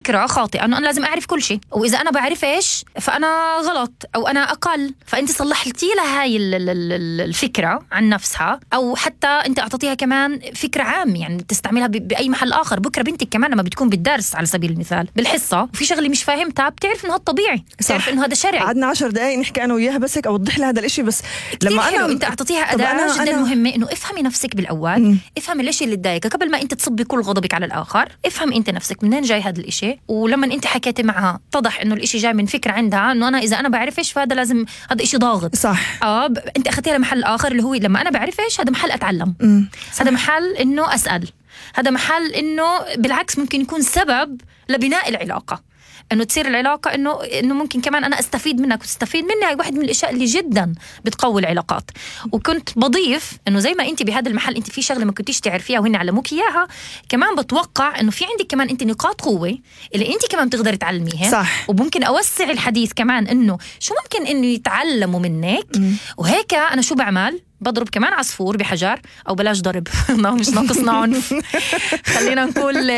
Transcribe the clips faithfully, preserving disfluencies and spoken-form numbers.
فكرة خاطئة أنه أنا لازم أعرف كل شيء، وإذا أنا بعرفش فأنا غلط أو أنا أقل. فأنت صلحتي لها هاي الفكرة عن نفسها، أو حتى أنت أعطيتيها كمان فكرة عام يعني تستعملها بأي محل آخر. بكرة بنتك كمان لما بتكون بالدرس على سبيل المثال بالحصة وفي شغلة مش فاهمتها، بتعرف إنه هذا طبيعي، بتعرف إنه هذا شرعي. قعدنا عشر دقايق نحكي أنا وياها بس هيك أوضح لها هذا الإشي، بس لما أنا أنت أعطيتيها أداة جدا أنا... مهمة، إنه افهمي نفسك بالأول. م. افهمي الإشي اللي تضايقك قبل ما أنت تصبي كل غضبك على الآخر. افهم أنت نفسك منين جاي هذا الإشي، ولما أنت حكيتي معها اتضح إنه الإشي جاي من فكرة عندها إنه أنا إذا أنا بعرفش فهذا لازم هذا إشي ضاغط. صح. آه ب... أنت أخذتيها لمحل آخر اللي هو لما أنا بعرفش هذا محل أتعلم. هذا محل إنه أسأل، هذا محل إنه بالعكس ممكن يكون سبب لبناء العلاقة، إنه تصير العلاقة إنه إنه ممكن كمان أنا أستفيد منك وتستفيد مني. هاي واحد من الأشياء اللي جدا بتقوي العلاقات. وكنت بضيف إنه زي ما أنت بهذا المحل أنت في شغلة ما كنتيش تعرفيها وهن علموك إياها، كمان بتوقع إنه في عندك كمان أنت نقاط قوة اللي أنت كمان بتقدري تعلميها. صح. وممكن أوسع الحديث كمان إنه شو ممكن إنه يتعلموا منك. م. وهيك أنا شو بعمل؟ بضرب كمان عصفور بحجر، أو بلاش ضرب مش ناقصنا عنف، خلينا نقول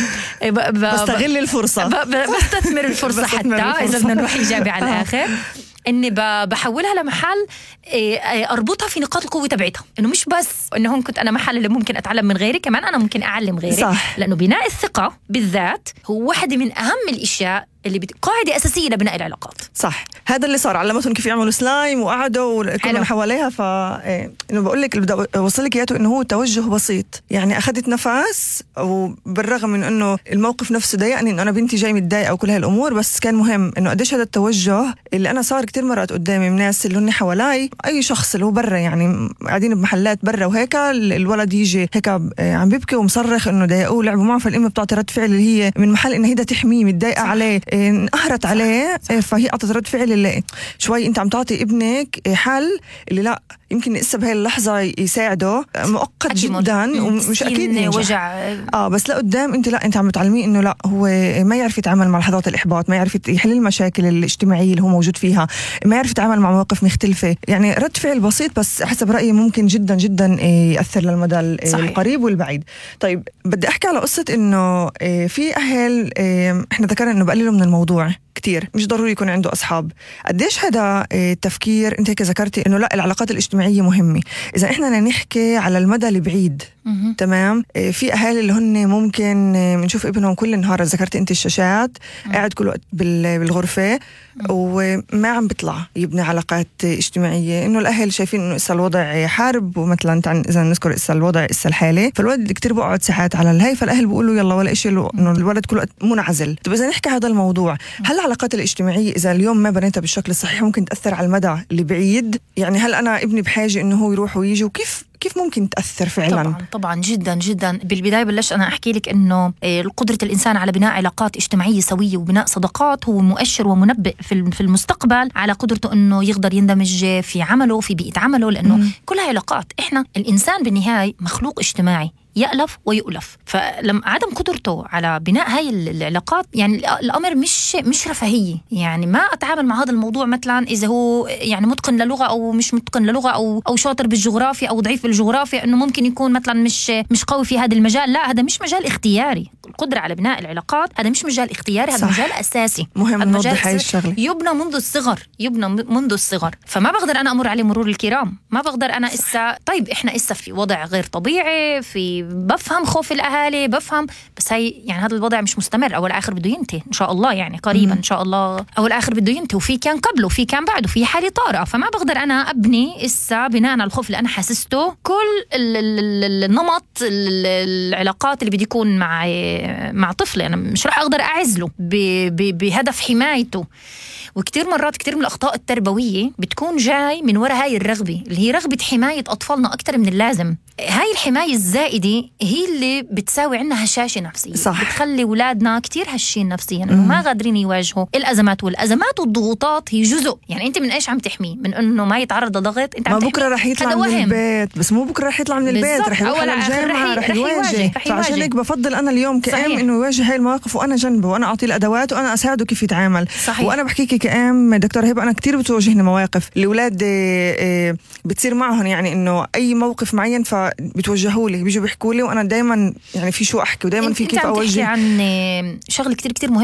بستغل الفرصة، بستثمر الفرصة حتى إذا بدنا نروح إيجابي على الآخر. إني بحولها لمحل أربطها في نقاط القوة تبعتها، إنه مش بس إنه هون كنت أنا محل اللي ممكن أتعلم من غيري، كمان أنا ممكن أعلم غيري. صح. لأنه بناء الثقة بالذات هو واحدة من أهم الأشياء اللي بت... قاعدة أساسية لبناء العلاقات. صح. هذا اللي صار، علمتهم كيف يعملوا سلايم وقعدوا وكلهم حواليها. ف إنه بقول لك اللي بدي أوصلك إياه إنه هو توجه بسيط، يعني أخذت نفس، وبالرغم من إنه الموقف نفسه ضايقني إنه أنا بنتي جاي متضايقة أو كل هالأمور، بس كان مهم إنه قديش هذا التوجه اللي أنا صار كتير مرات قدامي من ناس اللي هن حوالي، أي شخص اللي هو برا يعني قاعدين بمحلات برا وهيك، الولد يجي هيك عم بيبكي ومصرخ إنه ضايقوه لعبوا معه، فالأم بتعطي رد فعل اللي هي من محل إنه هيدا تحميه متضايقة عليه، انقهرت عليه، فهي أعطت رد فعل اللي شوي أنت عم تعطي ابنك حل اللي لا يمكن لسه بهاي اللحظة يساعده مؤقت جدا ومش أكيد وجع. آه بس لا قدام أنت لا أنت عم بتعلميه إنه لا هو ما يعرف يتعامل مع لحظات الإحباط، ما يعرف يحل المشاكل الاجتماعية اللي هو موجود فيها، ما يعرف يتعامل مع مواقف مختلفة. يعني رد فعل بسيط بس حسب رأيي ممكن جدا جدا يأثر للمدى القريب والبعيد. طيب بدي أحكي على قصة إنه في أهل، إحنا ذكرنا إنه بقللوا من الموضوع كتير، مش ضروري يكون عنده أصحاب. قديش هذا التفكير؟ أنت هيك ذكرتي إنه لا العلاقات الاجتماعية مهمة. إذا إحنا نحكي على المدى البعيد، تمام، في أهالي اللي هن ممكن بنشوف ابنهم كل النهار، ذكرتي أنت الشاشات، قاعد كل وقت بالغرفة وما عم بيطلع يبني علاقات اجتماعية. إنه الأهل شايفين إنه إسا الوضع حارب، ومثلا إذا نذكر إسا الوضع إسا الحالي، فالولد كتير بقعد ساعات على الهي، فالأهل بيقولوا يلا ولا إشي إنه الولد كل وقت منعزل. طب إذا نحكي هذا الموضوع، هل العلاقات الاجتماعية إذا اليوم ما بنيتها بالشكل الصحيح ممكن تأثر على المدى اللي بعيد؟ يعني هل أنا ابني بحاجة إنه هو يروح ويجي، وكيف كيف ممكن تأثر فعلا؟ طبعا طبعا جدا جدا. بالبداية بلش أنا أحكي لك إنه قدرة الإنسان على بناء علاقات اجتماعية سوية وبناء صداقات هو مؤشر ومنبئ في في المستقبل على قدرته إنه يقدر يندمج في عمله في بيئة عمله، لأنه م. كلها علاقات. إحنا الإنسان بالنهاية مخلوق اجتماعي يألف ويؤلف، فلما عدم قدرته على بناء هاي العلاقات يعني الأمر مش مش رفاهية. يعني ما أتعامل مع هذا الموضوع مثلا إذا هو يعني متقن للغة أو مش متقن للغة أو أو شاطر بالجغرافيا أو ضعيف بالجغرافيا، إنه ممكن يكون مثلا مش مش قوي في هذا المجال. لا، هذا مش مجال اختياري. القدرة على بناء العلاقات هذا مش مجال اختياري، هذا مجال أساسي. مهم نوضح هاي الشغلة. يبنى منذ الصغر، يبنى منذ الصغر. فما بقدر أنا أمر عليه مرور الكرام، ما بقدر أنا إسا طيب إحنا إسا في وضع غير طبيعي، في بفهم خوف الأهالي، بفهم، بس هاي يعني هذا الوضع مش مستمر، أول آخر بده ينتهي إن شاء الله، يعني قريبا إن شاء الله أول آخر بده ينتهي، وفي كان قبله وفي كان بعده، في حالة طارئة. فما بقدر أنا أبني إسا بناء على الخوف اللي أنا حاسسته كل النمط العلاقات اللي بدي يكون مع مع طفلي. أنا مش راح أقدر أعزله بهدف حمايته. وكتير مرات كتير من الأخطاء التربوية بتكون جاي من وراء هاي الرغبة اللي هي رغبة حماية أطفالنا أكتر من اللازم. هاي الحماية الزائدة هي اللي بتساوي عنا هشاشة نفسية. صح. بتخلي أولادنا كتير هشين نفسيا، إنه ما قادرين يواجهوا الأزمات، والأزمات والضغوطات هي جزء. يعني أنت من إيش عم تحميه؟ من إنه ما يتعرض لضغط؟ أنت عم ما بكرة رح يطلع من البيت، بس مو بكرة رح يطلع من البيت، رح يروح على الجامعة، رح يواجه. فعشان هيك بفضل أنا اليوم كأم إنه يواجه هاي المواقف وأنا جنبه، وأنا أعطيه الأدوات وأنا أساعده كيف يتعامل. صحيح. وأنا بحكيكي كأم دكتور هبة، أنا كتير بتواجهني مواقف الأولاد بتصير معهم، يعني إنه أي موقف معين فبتوجهوا لي، بيجوا بيحكوا لي، وأنا دايما يعني في شو أحكي ودايما في كيف أوجه. عن شغل كتير كتير مهم